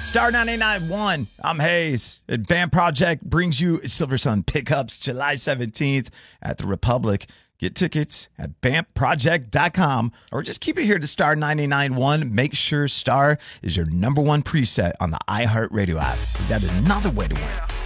Star 99.1, I'm Hayes. Band Project brings you Silver Sun Pickups July 17th at the Republic. Get tickets at BAMPproject.com or just keep it here to Star 99.1. Make sure Star is your number one preset on the iHeartRadio app. That is another way to win.